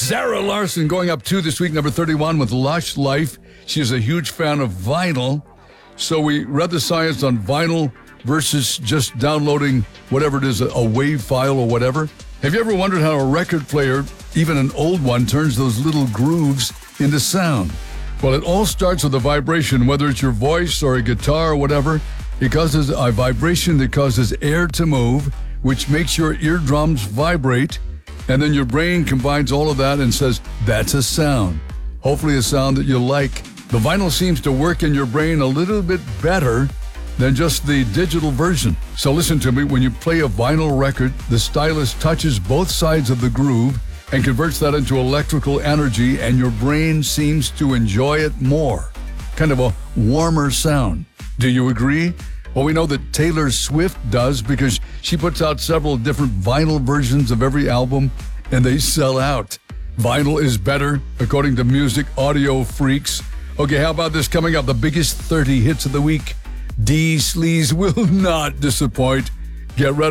Zara Larson going up 2 this week, number 31 with Lush Life. She's a huge fan of vinyl. So we read the science on vinyl versus just downloading whatever it is, a WAV file or whatever. Have you ever wondered how a record player, even an old one, turns those little grooves into sound? Well, it all starts with a vibration, whether it's your voice or a guitar or whatever. It causes a vibration that causes air to move, which makes your eardrums vibrate, and then your brain combines all of that and says, that's a sound. Hopefully a sound that you like. The vinyl seems to work in your brain a little bit better than just the digital version. So listen to me, when you play a vinyl record, the stylus touches both sides of the groove and converts that into electrical energy, and your brain seems to enjoy it more. Kind of a warmer sound. Do you agree? Well, we know that Taylor Swift does because she puts out several different vinyl versions of every album, and they sell out. Vinyl is better, according to music audio freaks. Okay, how about this coming up? The biggest 30 hits of the week. D. Sleaze will not disappoint. Get ready.